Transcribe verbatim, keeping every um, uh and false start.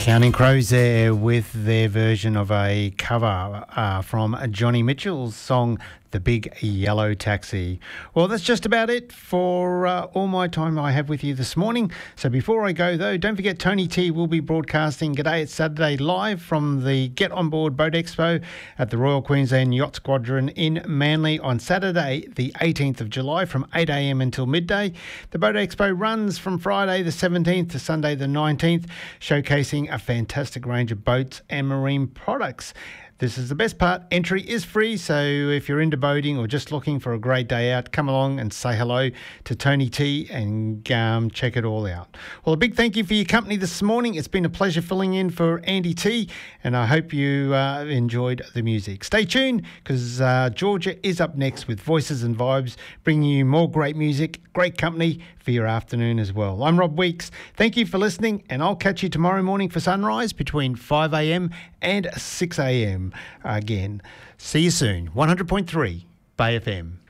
Counting Crows there with their version of a cover uh, from Johnny Mitchell's song The Big Yellow Taxi. Well, that's just about it for uh, all my time I have with you this morning. So before I go, though, don't forget Tony T will be broadcasting G'day It's Saturday live from the Get On Board Boat Expo at the Royal Queensland Yacht Squadron in Manly on Saturday, the eighteenth of July from eight a m until midday. The Boat Expo runs from Friday the seventeenth to Sunday the nineteenth, showcasing a fantastic range of boats and marine products. This is the best part. Entry is free, so if you're into boating or just looking for a great day out, come along and say hello to Tony T and um, check it all out. Well, a big thank you for your company this morning. It's been a pleasure filling in for Andy T, and I hope you uh, enjoyed the music. Stay tuned, because uh, Georgia is up next with Voices and Vibes, bringing you more great music, great company for your afternoon as well. I'm Rob Weeks. Thank you for listening, and I'll catch you tomorrow morning for sunrise between five a m and six a m again. See you soon. one hundred point three Bay F M.